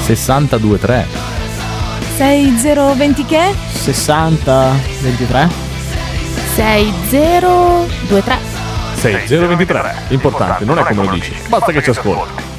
62-3. 6020 che? 60-23. 6023. 6023. Importante, non è come lo dici, basta che ci ascolti.